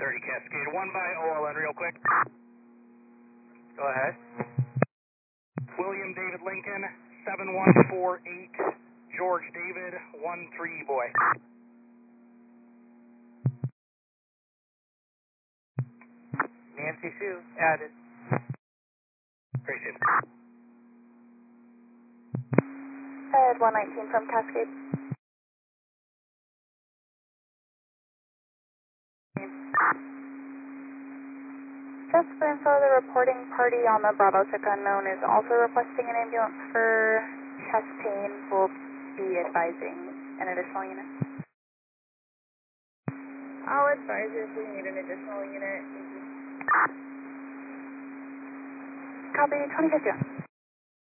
30 Cascade 1 by OLN real quick. Go ahead. William David Lincoln, 7148, George David, 13 boy. Nancy Sue, added. Appreciate it. Ed 119 from Cascade. Just for info, the reporting party on the Bravo 6 unknown is also requesting an ambulance for chest pain. We'll be advising an additional unit. I'll advise if we need an additional unit. Copy 2050.